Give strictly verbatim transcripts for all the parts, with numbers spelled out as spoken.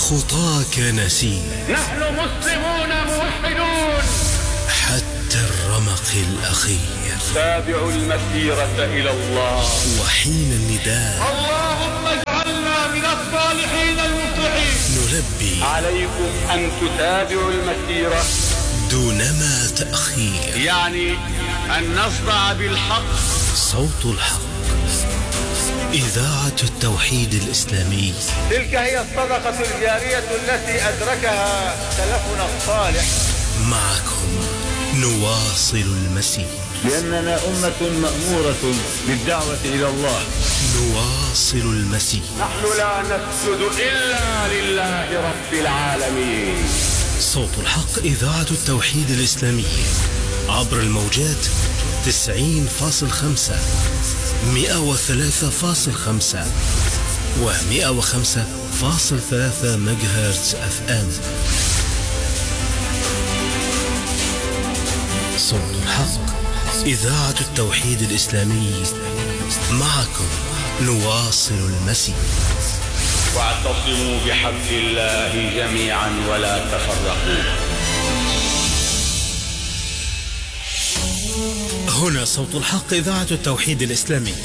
خطاك نسير، نحن مسلمون موحدون حتى الرمق الأخير. تابعوا المسيرة إلى الله. وحين النداء اللهم اجعلنا من الصالحين المفلحين، نلبي عليكم أن تتابعوا المسيرة دونما تأخير، يعني أن نصدع بالحق. صوت الحق، إذاعة التوحيد الإسلامي. تلك هي الصدقة الجارية التي أدركها سلفنا الصالح. معكم نواصل المسير، لأننا أمة مأمورة بالدعوة إلى الله. نواصل المسير، نحن لا نسجد إلا لله رب العالمين. صوت الحق، إذاعة التوحيد الإسلامي، عبر الموجات تسعين فاصل خمسة، مئة وثلاثة فاصل خمسة ومئة وخمسة فاصل ثلاثة ميجاهرتز اف ام. صوت الحق، إذاعة التوحيد الإسلامي، معكم نواصل المسير. واعتصموا بحبل الله جميعا ولا تفرقوا. هنا صوت الحق، إذاعة التوحيد الإسلامي.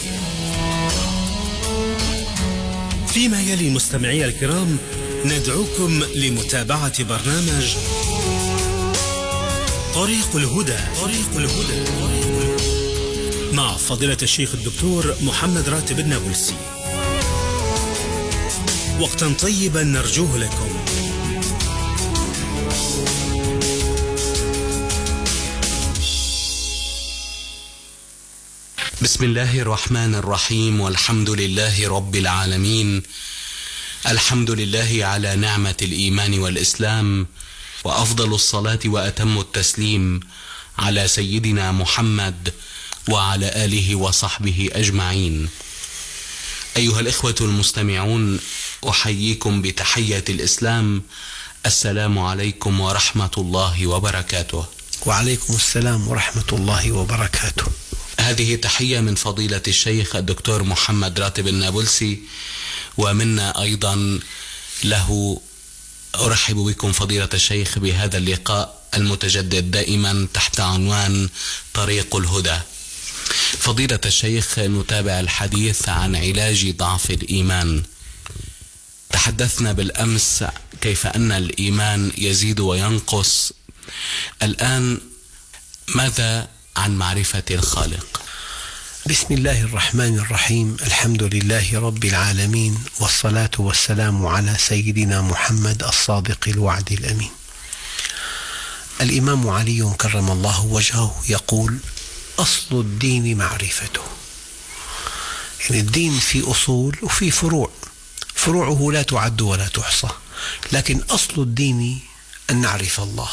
فيما يلي مستمعي الكرام ندعوكم لمتابعة برنامج طريق الهدى، طريق الهدى مع فضيلة الشيخ الدكتور محمد راتب النابلسي. وقتا طيبا نرجوه لكم. بسم الله الرحمن الرحيم، والحمد لله رب العالمين. الحمد لله على نعمة الإيمان والإسلام، وأفضل الصلاة وأتم التسليم على سيدنا محمد وعلى آله وصحبه أجمعين. أيها الإخوة المستمعون، أحييكم بتحية الإسلام. السلام عليكم ورحمة الله وبركاته. وعليكم السلام ورحمة الله وبركاته. هذه تحية من فضيلة الشيخ الدكتور محمد راتب النابلسي، ومنا أيضا له. أرحب بكم فضيلة الشيخ بهذا اللقاء المتجدد دائما تحت عنوان طريق الهدى. فضيلة الشيخ، نتابع الحديث عن علاج ضعف الإيمان. تحدثنا بالأمس كيف أن الإيمان يزيد وينقص. الآن ماذا عن معرفة الخالق؟ بسم الله الرحمن الرحيم، الحمد لله رب العالمين، والصلاة والسلام على سيدنا محمد الصادق الوعد الأمين. الإمام علي كرم الله وجهه يقول: أصل الدين معرفته. يعني الدين في أصول وفي فروع، فروعه لا تعد ولا تحصى، لكن أصل الدين أن نعرف الله،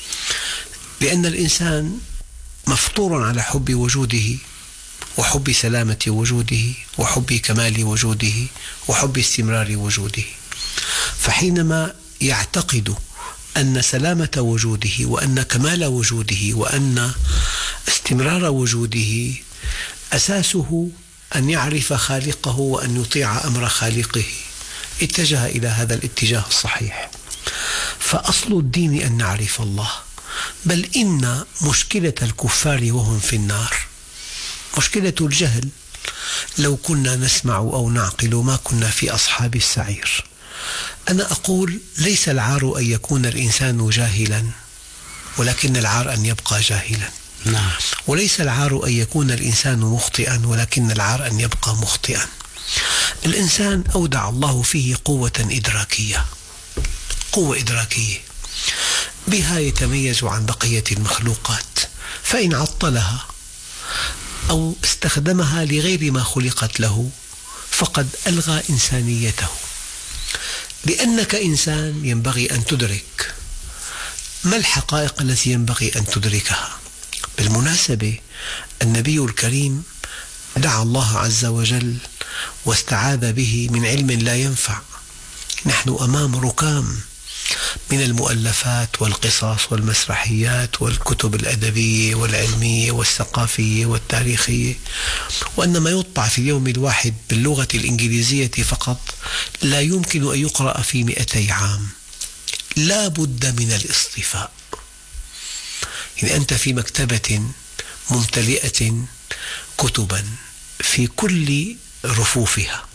لأن الإنسان مفطور على حب وجوده، وحب سلامة وجوده، وحب كمال وجوده، وحب استمرار وجوده. فحينما يعتقد أن سلامة وجوده، وأن كمال وجوده، وأن استمرار وجوده أساسه أن يعرف خالقه وأن يطيع أمر خالقه، اتجه إلى هذا الاتجاه الصحيح. فأصل الدين أن نعرف الله. بل إن مشكلة الكفار وهم في النار مشكلة الجهل. لو كنا نسمع أو نعقل ما كنا في أصحاب السعير. أنا أقول: ليس العار أن يكون الإنسان جاهلا، ولكن العار أن يبقى جاهلا. نعم. وليس العار أن يكون الإنسان مخطئا، ولكن العار أن يبقى مخطئا. الإنسان أودع الله فيه قوة إدراكية، قوة إدراكية بها يتميز عن بقية المخلوقات، فإن عطلها أو استخدمها لغير ما خلقت له فقد ألغى إنسانيته. لأنك إنسان ينبغي أن تدرك ما الحقائق التي ينبغي أن تدركها. بالمناسبة النبي الكريم دعا الله عز وجل واستعاذ به من علم لا ينفع. نحن أمام ركام، من المؤلفات والقصص والمسرحيات والكتب الأدبية والعلمية والثقافية والتاريخية، وأن ما يطبع في اليوم الواحد باللغة الإنجليزية فقط لا يمكن أن يقرأ في مئتي عام. لا بد من الاصطفاء. يعني أنت في مكتبة ممتلئة كتبا في كل رفوفها،